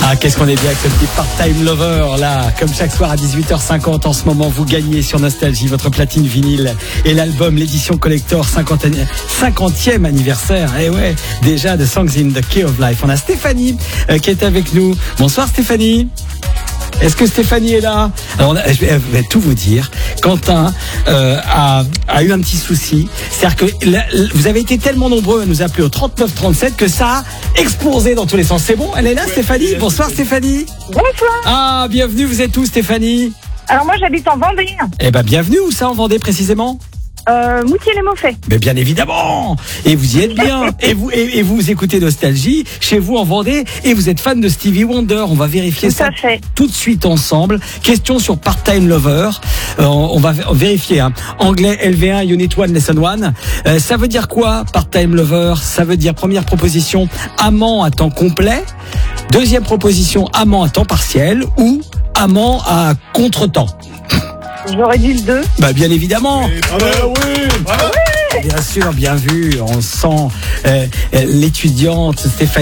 Ah, qu'est-ce qu'on est bien avec ce petit part-time lover là. Comme chaque soir à 18h50 en ce moment, vous gagnez sur Nostalgie votre platine vinyle et l'album, l'édition collector 50e anniversaire. Et ouais, déjà de Songs in the Key of Life. On a Stéphanie qui est avec nous. Bonsoir Stéphanie. Est-ce que Stéphanie est là? Alors, je vais tout vous dire. Quentin a eu un petit souci. C'est-à-dire que vous avez été tellement nombreux à nous appeler au 3937 que ça a explosé dans tous les sens. C'est bon? Elle est là, Stéphanie? Bonsoir Stéphanie. Bonsoir. Ah, bienvenue. Vous êtes où, Stéphanie? Alors moi j'habite en Vendée. Eh ben, bienvenue. Où ça en Vendée précisément? Moutier-les-Mauffais. Mais bien évidemment. Et vous y êtes bien. Et vous écoutez Nostalgie chez vous en Vendée et vous êtes fan de Stevie Wonder. On va vérifier ça tout de suite ensemble. Question sur Part-Time Lover. On va vérifier. Anglais LV1 Unit 1 Lesson 1. Ça veut dire quoi Part-Time Lover? Ça veut dire première proposition amant à temps complet. Deuxième proposition amant à temps partiel ou amant à contre-temps. J'aurais dit le 2. Bah bien évidemment. Oui. Bien sûr, bien vu. On sent l'étudiante Stéphanie.